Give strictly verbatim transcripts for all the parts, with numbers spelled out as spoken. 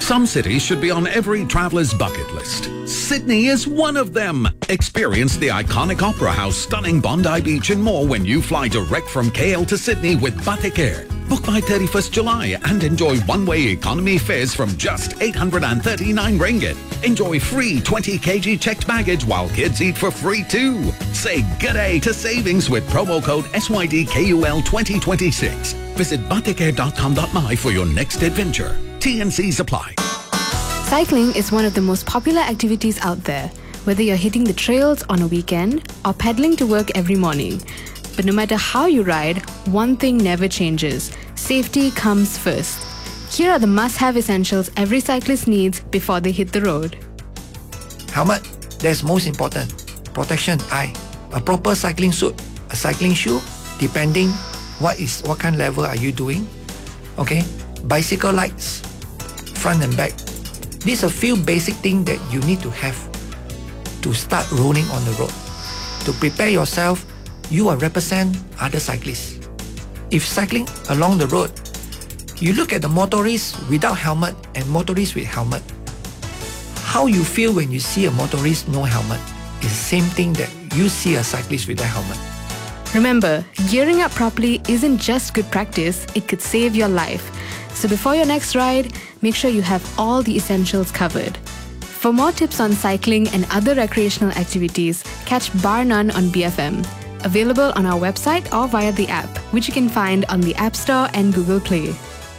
Some cities should be on every traveler's bucket list. Sydney is one of them. Experience the iconic Opera House, stunning Bondi Beach and more when you fly direct from K L to Sydney with Batik Air. Book by thirty-first July and enjoy one-way economy fares from just eight hundred thirty-nine ringgit. Enjoy free twenty kilograms checked baggage while kids eat for free too. Say good day to savings with promo code S Y D K U L twenty twenty-six. Visit batik air dot com dot my for your next adventure. T and C's apply. Cycling is one of the most popular activities out there, whether you're hitting the trails on a weekend or pedaling to work every morning. But no matter how you ride, one thing never changes. Safety comes first. Here are the must-have essentials every cyclist needs before they hit the road. Helmet, that's most important. Protection, eye. A proper cycling suit, a cycling shoe, depending what is what kind of level are you doing. Okay, bicycle lights, front and back. These are a few basic things that you need to have to start rolling on the road. To prepare yourself, you will represent other cyclists. If cycling along the road, you look at the motorists without helmet and motorists with helmet. How you feel when you see a motorist no helmet is the same thing that you see a cyclist with a helmet. Remember, gearing up properly isn't just good practice, it could save your life. So before your next ride, make sure you have all the essentials covered. For more tips on cycling and other recreational activities, catch Bar None on B F M. Available on our website or via the app, which you can find on the App Store and Google Play.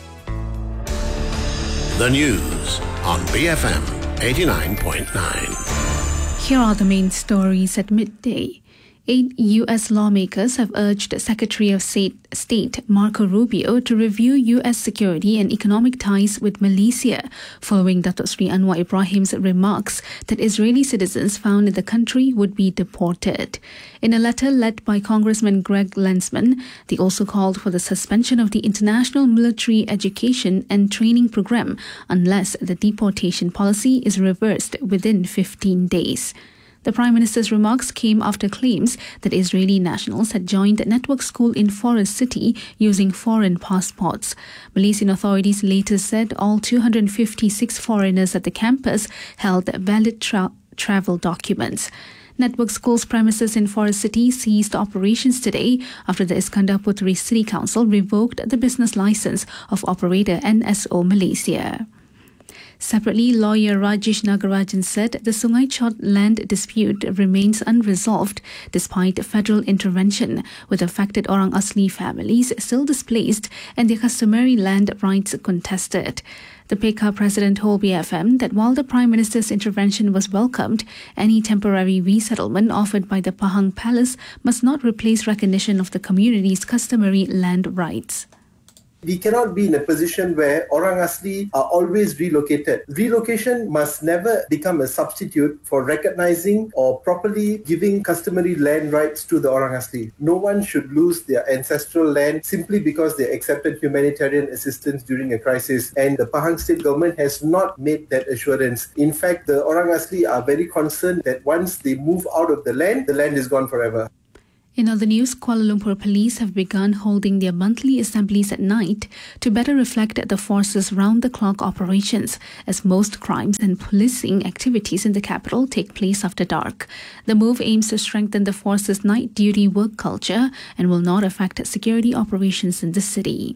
The news on B F M eighty-nine point nine. Here are the main stories at midday. Eight U S lawmakers have urged Secretary of State Marco Rubio to review U S security and economic ties with Malaysia, following Datuk Seri Anwar Ibrahim's remarks that Israeli citizens found in the country would be deported. In a letter led by Congressman Greg Lensman, they also called for the suspension of the International Military Education and Training Program unless the deportation policy is reversed within fifteen days. The Prime Minister's remarks came after claims that Israeli nationals had joined a network school in Forest City using foreign passports. Malaysian authorities later said all two hundred fifty-six foreigners at the campus held valid tra- travel documents. Network School's premises in Forest City ceased operations today after the Iskandar Puteri City Council revoked the business license of operator N S O Malaysia. Separately, lawyer Rajesh Nagarajan said the Sungai Chot land dispute remains unresolved despite federal intervention, with affected Orang Asli families still displaced and their customary land rights contested. The P K president told B F M that while the Prime Minister's intervention was welcomed, any temporary resettlement offered by the Pahang Palace must not replace recognition of the community's customary land rights. We cannot be in a position where Orang Asli are always relocated. Relocation must never become a substitute for recognizing or properly giving customary land rights to the Orang Asli. No one should lose their ancestral land simply because they accepted humanitarian assistance during a crisis, and the Pahang state government has not made that assurance. In fact, the Orang Asli are very concerned that once they move out of the land, the land is gone forever. In other news, Kuala Lumpur police have begun holding their monthly assemblies at night to better reflect the force's round-the-clock operations, as most crimes and policing activities in the capital take place after dark. The move aims to strengthen the force's night duty work culture and will not affect security operations in the city.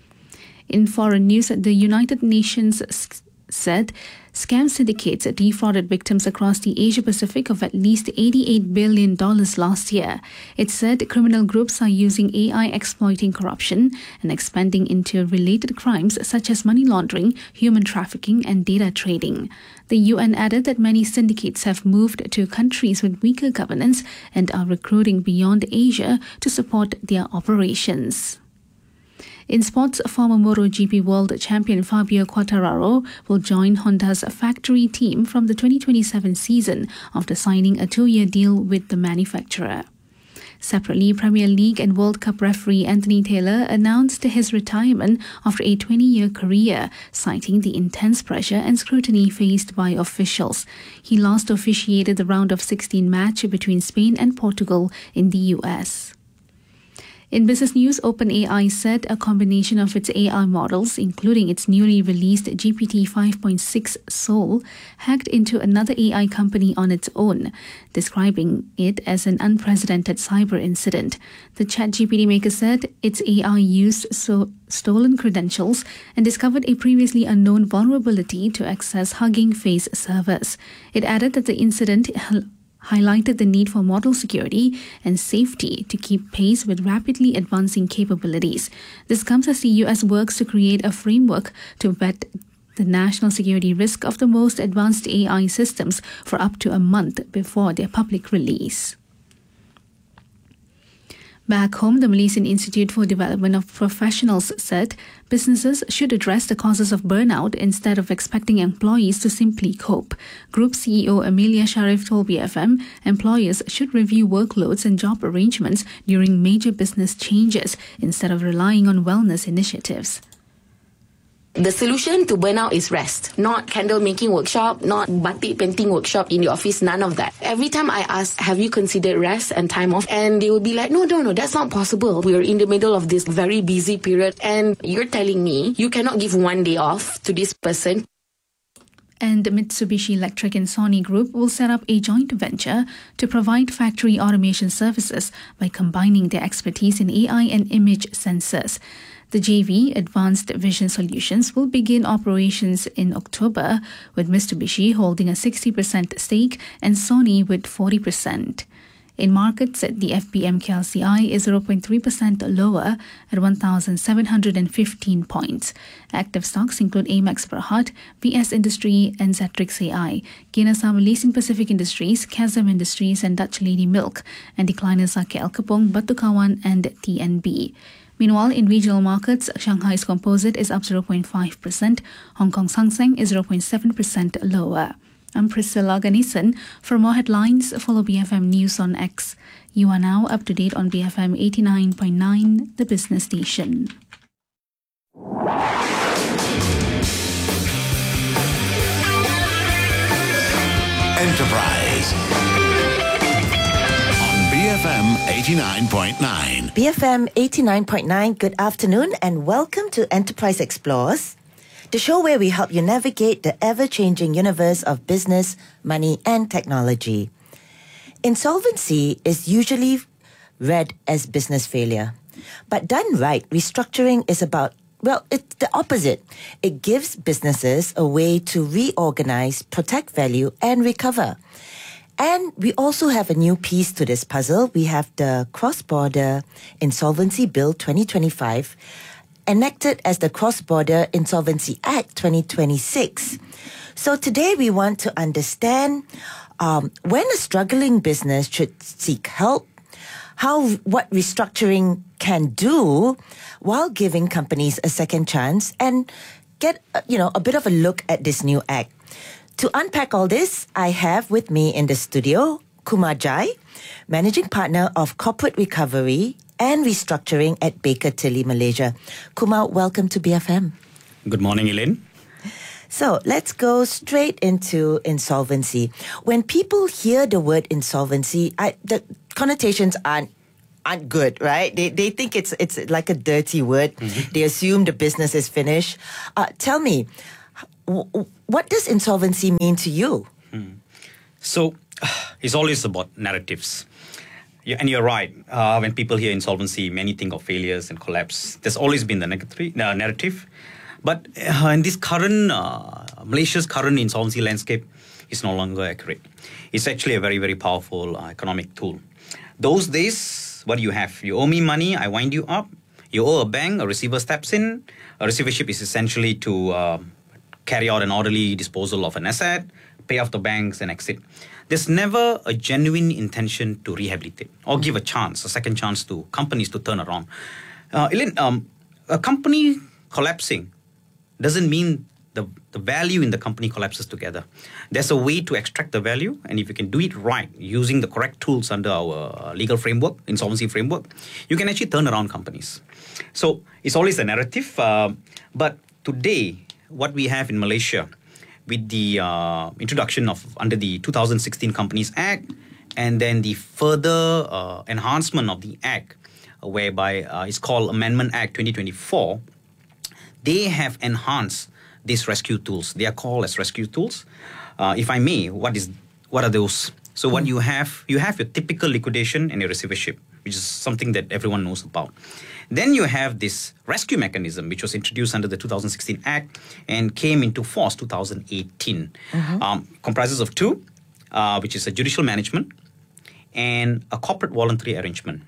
In foreign news, the United Nations said scam syndicates defrauded victims across the Asia-Pacific of at least eighty-eight billion dollars last year. It said criminal groups are using A I exploiting corruption and expanding into related crimes such as money laundering, human trafficking and data trading. The U N added that many syndicates have moved to countries with weaker governance and are recruiting beyond Asia to support their operations. In sports, former MotoGP World Champion Fabio Quartararo will join Honda's factory team from the twenty twenty-seven season after signing a two-year deal with the manufacturer. Separately, Premier League and World Cup referee Anthony Taylor announced his retirement after a twenty-year career, citing the intense pressure and scrutiny faced by officials. He last officiated the round of sixteen match between Spain and Portugal in the U S. In business news, OpenAI said a combination of its A I models, including its newly released G P T five point six Soul, hacked into another A I company on its own, describing it as an unprecedented cyber incident. The ChatGPT maker said its A I used so stolen credentials and discovered a previously unknown vulnerability to access Hugging Face servers. It added that the incident highlighted the need for model security and safety to keep pace with rapidly advancing capabilities. This comes as the U S works to create a framework to vet the national security risk of the most advanced A I systems for up to a month before their public release. Back home, the Malaysian Institute for Development of Professionals said businesses should address the causes of burnout instead of expecting employees to simply cope. Group C E O Amelia Sharif told B F M employers should review workloads and job arrangements during major business changes instead of relying on wellness initiatives. The solution to burnout is rest, not candle making workshop, not batik painting workshop in the office, none of that. Every time I ask, have you considered rest and time off? And they will be like, no, no, no, that's not possible. We're in the middle of this very busy period and you're telling me you cannot give one day off to this person. And Mitsubishi Electric and Sony Group will set up a joint venture to provide factory automation services by combining their expertise in A I and image sensors. The J V, Advanced Vision Solutions, will begin operations in October, with Mitsubishi holding a sixty percent stake and Sony with forty percent. In markets, the F B M K L C I is zero point three percent lower at one thousand seven hundred fifteen points. Active stocks include Amex Berhad, V S Industry and Zetrix A I. Gainers are Malaysian Pacific Industries, Chasm Industries and Dutch Lady Milk, and decliners are K L Kapong, Batu Kawan and T N B. Meanwhile, in regional markets, Shanghai's Composite is up zero point five percent, Hong Kong's Hang Seng is zero point seven percent lower. I'm Priscilla Ganesan. For more headlines, follow B F M News on X. You are now up to date on B F M eighty-nine point nine, the business station. Enterprise on B F M eighty-nine point nine. B F M eighty-nine point nine, good afternoon and welcome to Enterprise Explores, the show where we help you navigate the ever-changing universe of business, money and technology. Insolvency is usually read as business failure. But done right, restructuring is about, well, it's the opposite. It gives businesses a way to reorganize, protect value and recover. And we also have a new piece to this puzzle. We have the Cross-Border Insolvency Bill twenty twenty-five, enacted as the Cross-Border Insolvency Act twenty twenty-six. So today we want to understand um, when a struggling business should seek help, how what restructuring can do while giving companies a second chance, and get uh, you know a bit of a look at this new act. To unpack all this, I have with me in the studio Kumar Jai, Managing Partner of Corporate Recovery and Restructuring at Baker Tilly Malaysia. Kumar, welcome to B F M. Good morning, Elaine. So let's go straight into insolvency. When people hear the word insolvency, I, the connotations aren't aren't good, right? They they think it's it's like a dirty word. Mm-hmm. They assume the business is finished. Uh, tell me, w- what does insolvency mean to you? Hmm. So it's always about narratives. Yeah, and you're right. Uh, when people hear insolvency, many think of failures and collapse. There's always been the negative, uh, narrative. But uh, in this current, uh, Malaysia's current insolvency landscape is no longer accurate. It's actually a very, very powerful uh, economic tool. Those days, what do you have? You owe me money, I wind you up. You owe a bank, a receiver steps in. A receivership is essentially to uh, carry out an orderly disposal of an asset, pay off the banks and exit. There's never a genuine intention to rehabilitate or give a chance, a second chance to companies to turn around. Uh, Elaine, um, a company collapsing doesn't mean the, the value in the company collapses together. There's a way to extract the value, and if you can do it right, using the correct tools under our legal framework, insolvency framework, you can actually turn around companies. So it's always a narrative, uh, but today, what we have in Malaysia, with the uh, introduction of under the two thousand sixteen Companies Act, and then the further uh, enhancement of the Act whereby uh, it's called Amendment Act twenty twenty-four. They have enhanced these rescue tools. They are called as rescue tools. Uh, if I may, what is what are those? So what you have, you have your typical liquidation and your receivership, which is something that everyone knows about. Then you have this rescue mechanism, which was introduced under the two thousand sixteen Act and came into force two thousand eighteen. Mm-hmm. Um, comprises of two, uh, which is a judicial management and a corporate voluntary arrangement.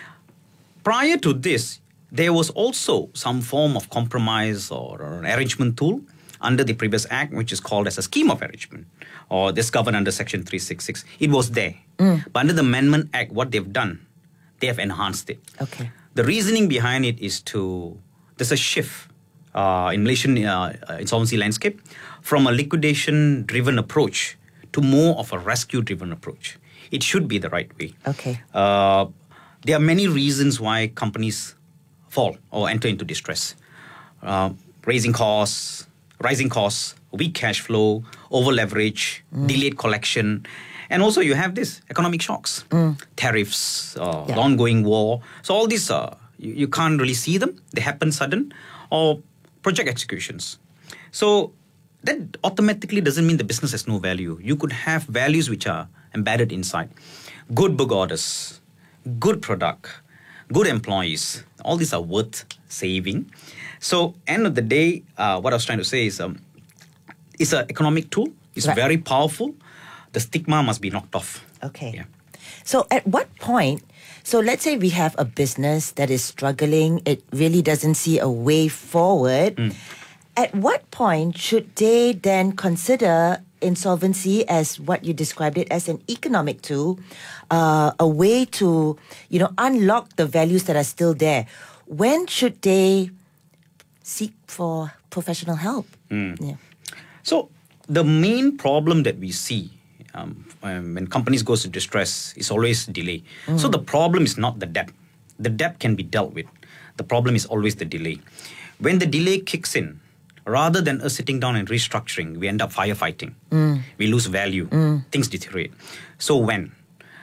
Prior to this, there was also some form of compromise or, or an arrangement tool under the previous act, which is called as a scheme of arrangement, or this governed under Section three sixty-six. It was there. Mm. But under the Amendment Act, what they've done, they have enhanced it. Okay. The reasoning behind it is to, there's a shift uh, in Malaysian uh, insolvency landscape from a liquidation-driven approach to more of a rescue-driven approach. It should be the right way. Okay. Uh, there are many reasons why companies fall or enter into distress. Uh, raising costs, rising costs, weak cash flow, over-leverage, mm. delayed collection. And also you have this, economic shocks, mm. tariffs, uh, yeah. the ongoing war. So all these, uh, you, you can't really see them. They happen sudden. Or project executions. So that automatically doesn't mean the business has no value. You could have values which are embedded inside. Good book orders, good product, good employees. All these are worth saving. So, end of the day, uh, what I was trying to say is um, it's an economic tool. It's right. very powerful. The stigma must be knocked off. Okay. Yeah. So, at what point, so let's say we have a business that is struggling, it really doesn't see a way forward. Mm. At what point should they then consider insolvency as what you described it as an economic tool, uh, a way to, you know, unlock the values that are still there? When should they seek for professional help? Mm. Yeah. So the main problem that we see um, um, when companies go to distress is always delay. Mm. So the problem is not the debt. The debt can be dealt with. The problem is always the delay. When the delay kicks in, rather than us sitting down and restructuring, we end up firefighting. Mm. We lose value. Mm. Things deteriorate. So when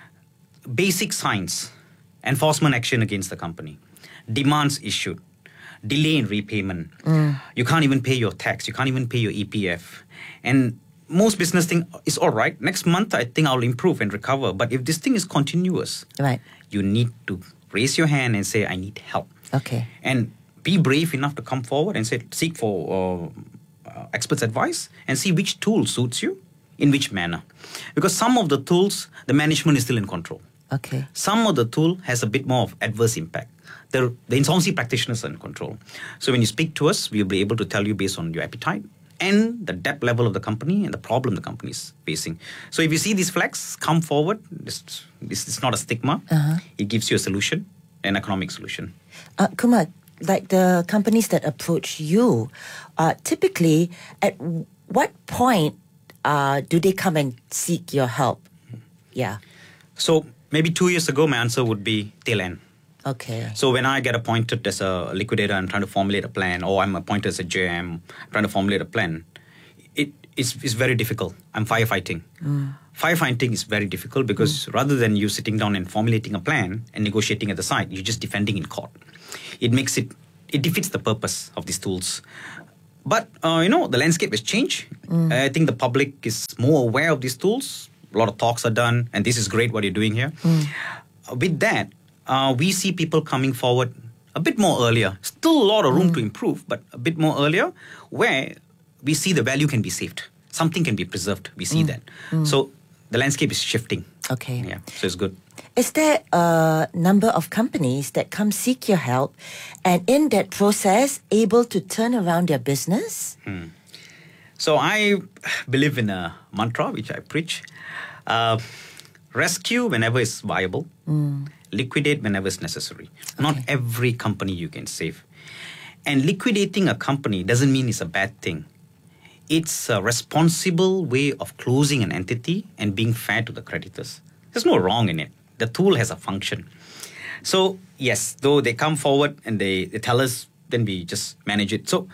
basic signs, enforcement action against the company, demands issued, delay in repayment, mm. you can't even pay your tax, you can't even pay your E P F. And most business think it's all right. Next month, I think I'll improve and recover. But if this thing is continuous, right. you need to raise your hand and say, I need help. Okay. And be brave enough to come forward and say, seek for uh, uh, experts' advice and see which tool suits you, in which manner. Because some of the tools, the management is still in control. Okay. Some of the tool has a bit more of adverse impact. The, the insolvency practitioners are in control. So when you speak to us, we'll be able to tell you based on your appetite and the debt level of the company and the problem the company is facing. So if you see these flags, come forward. This, this is not a stigma. Uh-huh. It gives you a solution, an economic solution. Uh, Kumar, like the companies that approach you, uh, typically at what point uh, do they come and seek your help? Yeah. So maybe two years ago, my answer would be tail end. Okay. So when I get appointed as a liquidator and trying to formulate a plan, or I'm appointed as a J M trying to formulate a plan, it is it's very difficult. I'm firefighting. Mm. Firefighting is very difficult because mm. rather than you sitting down and formulating a plan and negotiating at the site, you're just defending in court. It makes it, it defeats the purpose of these tools. But, uh, you know, the landscape has changed. Mm. I think the public is more aware of these tools. A lot of talks are done, and this is great what you're doing here. Mm. Uh, with that, uh, we see people coming forward a bit more earlier. Still a lot of room mm. to improve, but a bit more earlier, where we see the value can be saved. Something can be preserved. We see mm. that. Mm. So the landscape is shifting. Okay. Yeah, so it's good. Is there a number of companies that come seek your help and in that process able to turn around their business? Hmm. So I believe in a mantra which I preach. Uh, rescue whenever it's viable. Mm. Liquidate whenever it's necessary. Okay. Not every company you can save. And liquidating a company doesn't mean it's a bad thing. It's a responsible way of closing an entity and being fair to the creditors. There's no wrong in it. The tool has a function. So, yes, though they come forward and they, they tell us, then we just manage it. So,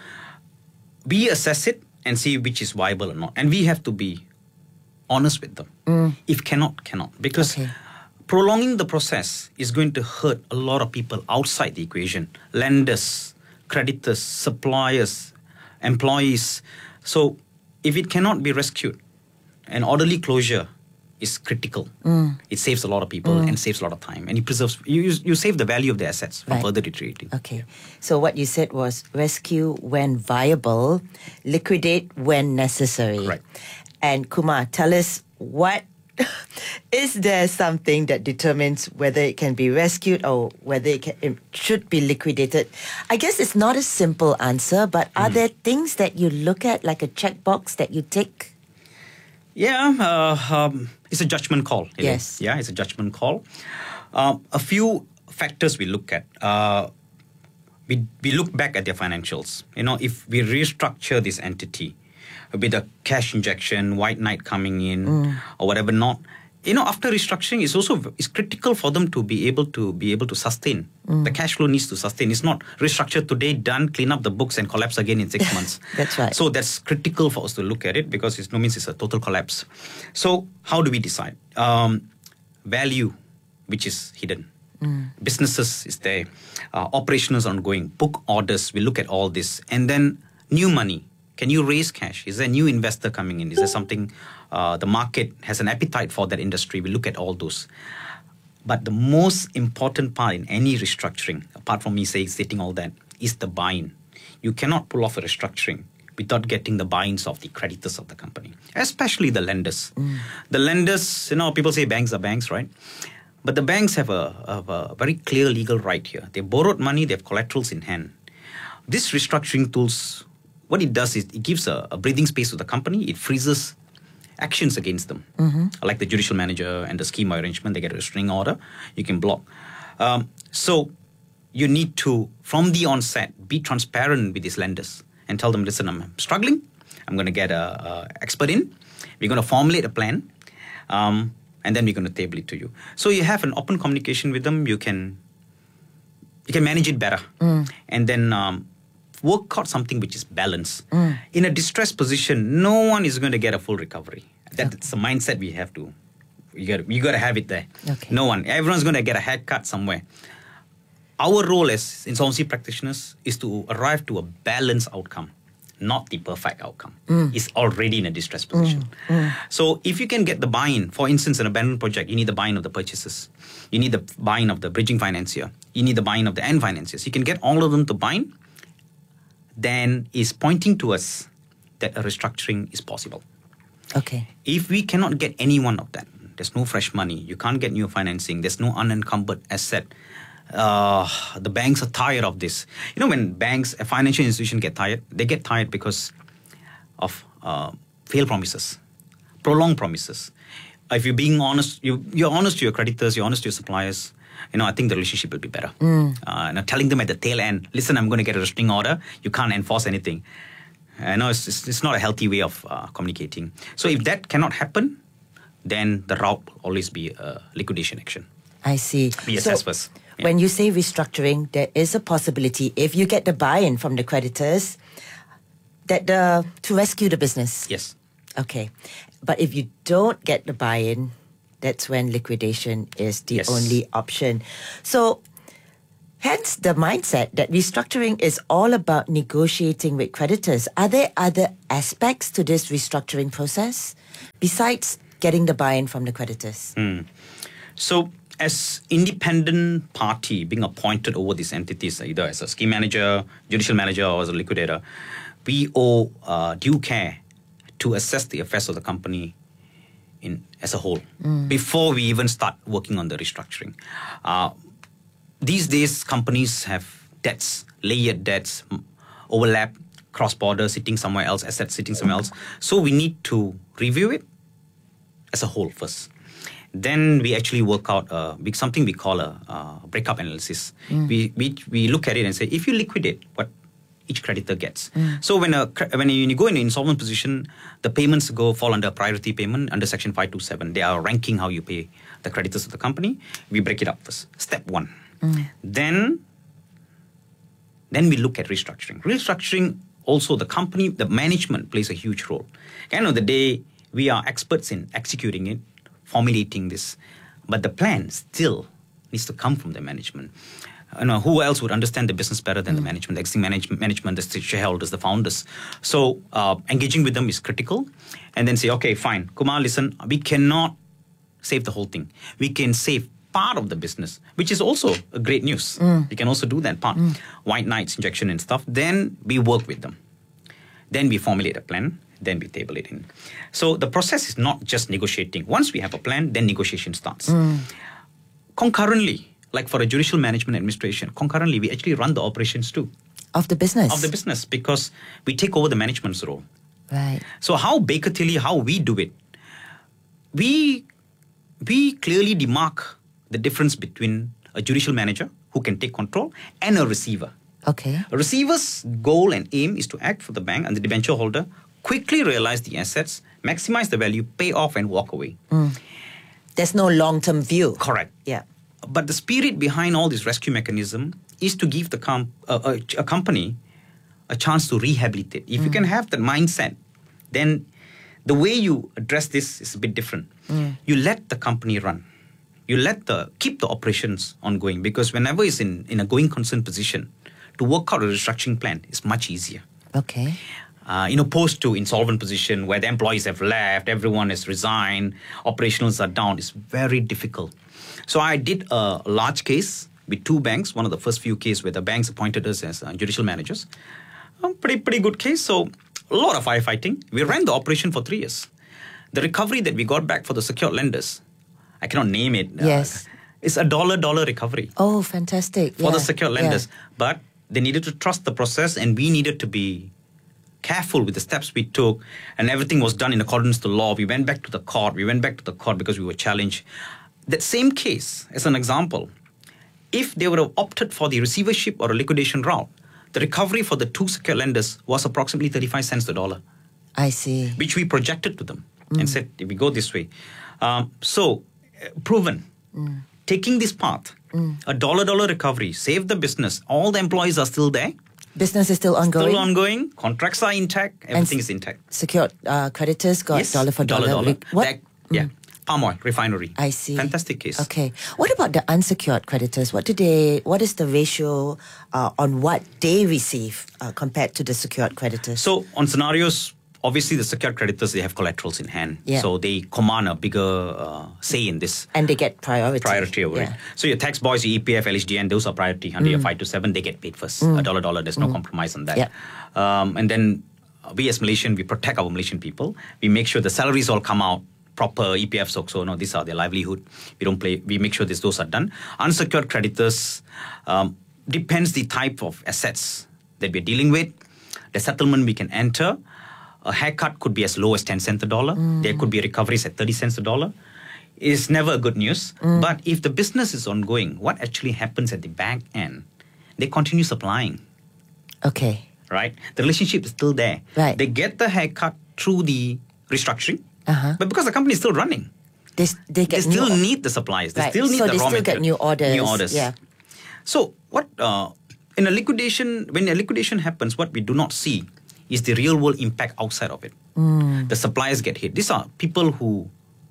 we assess it and see which is viable or not. And we have to be honest with them. Mm. If cannot, cannot. Because okay. prolonging the process is going to hurt a lot of people outside the equation. Lenders, creditors, suppliers, employees. So if it cannot be rescued, an orderly closure is critical. Mm. It saves a lot of people Mm. and saves a lot of time. And it preserves, you, you, you save the value of the assets from Right. further deteriorating. Okay. So what you said was rescue when viable, liquidate when necessary. Right. And Kumar, tell us what is there something that determines whether it can be rescued or whether it, can, it should be liquidated? I guess it's not a simple answer, but are Mm. there things that you look at, like a checkbox that you tick? Yeah, uh, um, it's a judgment call. Elaine. Yes. Yeah, it's a judgment call. Uh, a few factors we look at. Uh, we, we look back at their financials. You know, if we restructure this entity with a cash injection, white knight coming in, Mm. or whatever not, you know, after restructuring, it's also it's critical for them to be able to be able to sustain. Mm. The cash flow needs to sustain. It's not restructured today, done, clean up the books, and collapse again in six months. That's right. So that's critical for us to look at it because it no means it's a total collapse. So how do we decide? Um, value, which is hidden. Mm. Businesses is there. Uh, operations ongoing. Book orders. We look at all this. And then new money. Can you raise cash? Is there a new investor coming in? Is there something uh, the market has an appetite for that industry? We look at all those. But the most important part in any restructuring, apart from me saying stating all that, is the buy-in. You cannot pull off a restructuring without getting the buy-ins of the creditors of the company, especially the lenders. Mm. The lenders, you know, people say banks are banks, right? But the banks have a, have a very clear legal right here. They borrowed money, they have collaterals in hand. These restructuring tools, what it does is it gives a, a breathing space to the company. It freezes actions against them. Mm-hmm. Like the judicial manager and the scheme arrangement, they get a restraining order, you can block. Um, so you need to, from the onset, be transparent with these lenders and tell them, listen, I'm struggling. I'm going to get a, a expert in. We're going to formulate a plan. Um, and then we're going to table it to you. So you have an open communication with them. You can you can manage it better. Mm. And then um, work out something which is balanced. Mm. In a distressed position, no one is going to get a full recovery. That's the mindset we have to, you got you got to have it there. Okay. No one, everyone's going to get a haircut somewhere. Our role as insolvency practitioners is to arrive to a balanced outcome, not the perfect outcome. Mm. It's already in a distressed position. Mm. So if you can get the buy-in, for instance, an abandoned project, you need the buy-in of the purchasers. You need the buy-in of the bridging financier. You need the buy-in of the end financiers. You can get all of them to buy-in, then is pointing to us that a restructuring is possible. Okay. If we cannot get any one of that, there's no fresh money, you can't get new financing, there's no unencumbered asset, uh, the banks are tired of this. You know, when banks, a financial institution get tired, they get tired because of uh, failed promises, prolonged promises. If you're being honest, you, you're honest to your creditors, you're honest to your suppliers, you know, I think the relationship will be better. Mm. Uh, now telling them at the tail end, listen, I'm going to get a restraining order, you can't enforce anything. I know it's, it's, it's not a healthy way of uh, communicating. So if that cannot happen, then the route will always be a liquidation action. I see. We assess first. Yeah. When you say restructuring, there is a possibility, if you get the buy-in from the creditors, that the to rescue the business. Yes. Okay. But if you don't get the buy-in, that's when liquidation is the Yes. only option. So, hence the mindset that restructuring is all about negotiating with creditors. Are there other aspects to this restructuring process besides getting the buy-in from the creditors? Mm. So, as independent party being appointed over these entities, either as a scheme manager, judicial manager, or as a liquidator, we owe uh, due care to assess the affairs of the company in as a whole Mm. before we even start working on the restructuring. Uh, these days, companies have debts, layered debts, m- overlap, cross-border, sitting somewhere else, assets sitting somewhere else. So we need to review it as a whole first. Then we actually work out uh, something we call a uh, breakup analysis. Mm. We, we we look at it and say, if you liquidate, what each creditor gets. Mm. So when a cre- when you go in an insolvent position, the payments go fall under priority payment under Section five twenty-seven. They are ranking how you pay the creditors of the company. We break it up first. Step one. Mm. Then, then we look at restructuring. Restructuring also, the company, the management plays a huge role. At the end of the day, we are experts in executing it, formulating this. But the plan still needs to come from the management. You know, who else would understand the business better than mm. the management, the existing management, management, the shareholders, the founders? So uh, engaging with them is critical. And then say, okay, fine, Kumar, listen, we cannot save the whole thing. We can save part of the business, which is also a great news. Mm. We can also do that part. Mm. White knights, injection and stuff. Then we work with them. Then we formulate a plan. Then we table it in. So the process is not just negotiating. Once we have a plan, then negotiation starts. Mm. Concurrently, like for a judicial management administration, concurrently, we actually run the operations too. Of the business? Of the business, because we take over the management's role. Right. So how Baker Tilly, how we do it, we, we clearly demark the difference between a judicial manager who can take control and a receiver. Okay. A receiver's goal and aim is to act for the bank and the debenture holder, quickly realize the assets, maximize the value, pay off and walk away. Mm. There's no long-term view. Correct. Yeah. But the spirit behind all this rescue mechanism is to give the com- uh, a, a company a chance to rehabilitate. If mm. you can have that mindset, then the way you address this is a bit different. Mm. You let the company run. You let the keep the operations ongoing, because whenever it's in, in a going concern position, to work out a restructuring plan is much easier. Okay. Uh, in opposed to insolvent position where the employees have left, everyone has resigned, operationals are down, it's very difficult. So I did a large case with two banks, one of the first few cases where the banks appointed us as uh, judicial managers. A pretty, pretty good case. So a lot of firefighting. We ran the operation for three years. The recovery that we got back for the secured lenders, I cannot name it. Yes. Uh, it's a dollar dollar recovery. Oh, fantastic. For yeah. the secured lenders. Yeah. But they needed to trust the process, and we needed to be careful with the steps we took, and everything was done in accordance to law. We went back to the court. We went back to the court because we were challenged. That same case, as an example, if they would have opted for the receivership or a liquidation route, the recovery for the two secured lenders was approximately thirty-five cents a dollar. I see. Which we projected to them mm. and said, if we go this way. Um, so, uh, proven. Mm. Taking this path, mm. a dollar dollar recovery, save the business. All the employees are still there. Business is still ongoing. Still ongoing. Contracts are intact. Everything and is intact. Secured uh, creditors got yes, dollar for dollar. dollar, dollar. What? That, yeah. Mm. Palm oil refinery. I see. Fantastic case. Okay. What about the unsecured creditors? What do they? What is the ratio uh, on what they receive uh, compared to the secured creditors? So on scenarios, obviously the secured creditors, they have collaterals in hand, yeah. so they command a bigger uh, say in this. And they get priority. Priority over yeah. it. So your tax boys, your E P F, L H D N, those are priority under mm. your five to seven. They get paid first. Mm. A dollar dollar. There's no mm. compromise on that. Yeah. Um, and then we as Malaysian, we protect our Malaysian people. We make sure the salaries all come out. Proper E P Fs also, no, these are their livelihood. We don't play, we make sure this, those are done. Unsecured creditors, um, depends the type of assets that we're dealing with, the settlement we can enter. A haircut could be as low as ten cents a dollar. Mm. There could be recoveries at thirty cents a dollar. It's never good news. Mm. But if the business is ongoing, what actually happens at the back end? They continue supplying. Okay. Right? The relationship is still there. Right. They get the haircut through the restructuring. Uh-huh. But because the company is still running, they, they, get they still new, need the supplies. They right. still need so the they raw still material. get new orders. New orders. Yeah. So what uh, in a liquidation, when a liquidation happens, what we do not see is the real world impact outside of it. Mm. The suppliers get hit. These are people who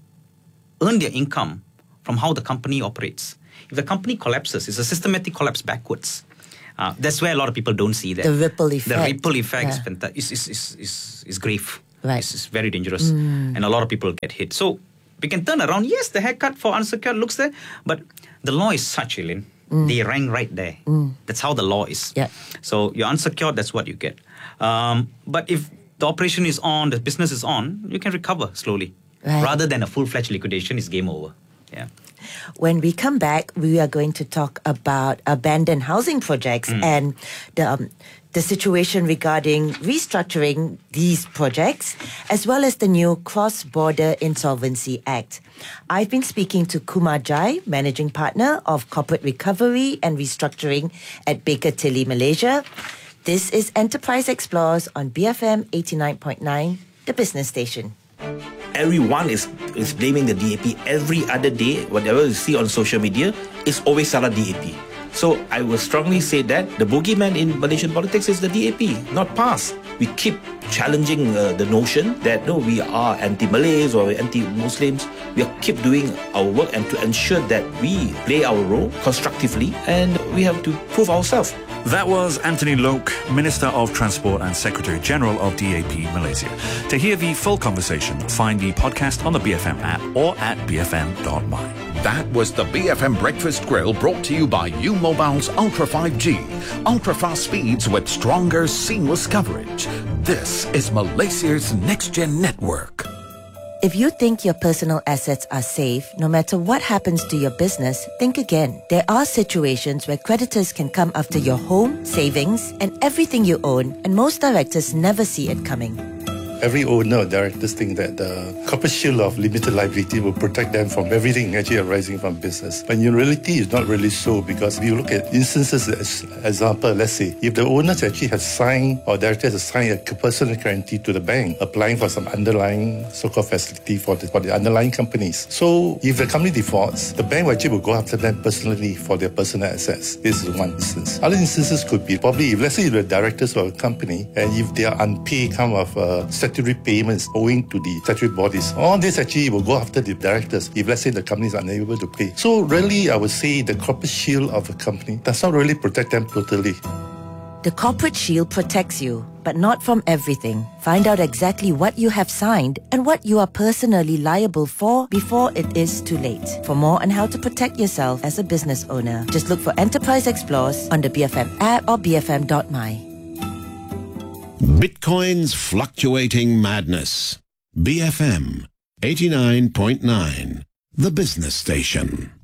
earn their income from how the company operates. If the company collapses, it's a systematic collapse backwards. Uh, that's where a lot of people don't see that. The ripple effect. The ripple effect yeah. is, fanta- is, is, is, is, is grave. Right. It's, it's very dangerous. Mm. And a lot of people get hit. So we can turn around. Yes, the haircut for unsecured looks there. But the law is such, Eileen. Mm. They rank right there. Mm. That's how the law is. Yeah. So you're unsecured, that's what you get. Um, but if the operation is on, the business is on, you can recover slowly. Right. Rather than a full-fledged liquidation, it's game over. Yeah. When we come back, we are going to talk about abandoned housing projects mm. and the, um, the situation regarding restructuring these projects, as well as the new Cross-Border Insolvency Act. I've been speaking to Kumar Jai, Managing Partner of Corporate Recovery and Restructuring at Baker Tilly, Malaysia. This is Enterprise Explores on B F M eighty-nine point nine, the business station. Everyone is, is blaming the D A P every other day. Whatever you see on social media, it's always salah D A P. So I will strongly say that the boogeyman in Malaysian politics is the D A P, not PAS. we keep challenging uh, the notion that no, we are anti-Malays or anti-Muslims. We keep doing our work and to ensure that we play our role constructively, and we have to prove ourselves. That was Anthony Loke, Minister of Transport and Secretary General of D A P Malaysia. To hear the full conversation, find the podcast on the B F M app or at b f m dot my. That was the B F M Breakfast Grill, brought to you by U Mobile's Ultra five G. Ultra fast speeds with stronger, seamless coverage. This is Malaysia's next-gen network. If you think your personal assets are safe, no matter what happens to your business, think again. There are situations where creditors can come after your home, savings, and everything you own, and most directors never see it coming. Every owner or directors think that the corporate shield of limited liability will protect them from everything actually arising from business. But in reality, it's not really so, because if you look at instances, as example, let's say, if the owners actually have signed or directors have signed a personal guarantee to the bank, applying for some underlying so-called facility for the, for the underlying companies. So if the company defaults, the bank actually will go after them personally for their personal assets. This is one instance. Other instances could be probably, if let's say the directors of a company, and if they are unpaid kind of uh, statutory payments owing to the statutory bodies. All this actually will go after the directors if, let's say, the company is unable to pay. So really, I would say the corporate shield of a company does not really protect them totally. The corporate shield protects you, but not from everything. Find out exactly what you have signed and what you are personally liable for before it is too late. For more on how to protect yourself as a business owner, just look for Enterprise Explores on the B F M app or b f m dot my. Bitcoin's fluctuating madness. B F M eighty-nine point nine, the business station.